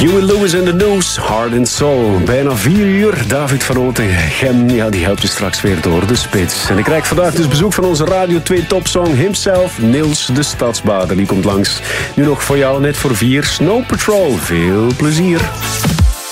Huey Lewis en The News, Heart and Soul. Bijna 4 uur. David van Otegem, ja, die helpt je straks weer door de spits. En ik krijg vandaag dus bezoek van onze Radio 2 topsong himself, Niels de Stadsbader. Die komt langs. Nu nog voor jou, net voor 4, Snow Patrol. Veel plezier.